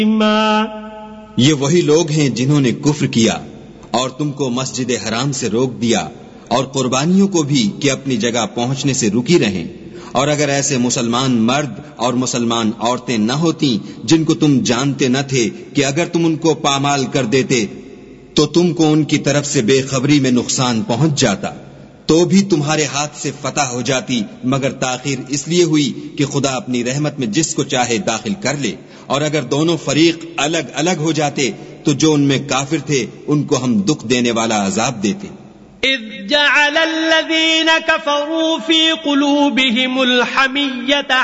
ये वही लोग हैं जिन्होंने कुफ्र किया और तुमको मस्जिद हराम से रोक दिया और कुर्बानियों को भी कि अपनी जगह पहुंचने से रुकी रहें। और अगर ऐसे मुसलमान मर्द और मुसलमान औरतें न होती जिनको तुम जानते न थे कि अगर तुम उनको पामाल कर देते तो तुमको उनकी तरफ से बेखबरी में नुकसान पहुंच जाता, तो भी तुम्हारे हाथ से फतह हो जाती, मगर ताखीर इसलिए हुई कि खुदा अपनी रहमत में जिसको चाहे दाखिल कर ले। और अगर दोनों फरीक अलग अलग हो जाते तो जो उनमें काफिर थे उनको हम दुख देने वाला अजाब देते। इज़ जअल अल्लज़ीना कफ़रू फ़ी क़ुलूबिहिमुल हमिय्यत